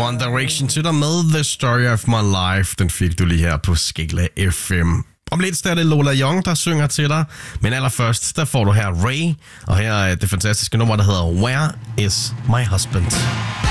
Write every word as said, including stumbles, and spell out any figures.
One Direction til dig med The Story of My Life. Den fik du lige her på Skala F M. Om lidt er det Lola Young, der synger til dig. Men allerførst, der får du her Ray. Og her er det fantastiske nummer, der hedder Where Is My Husband?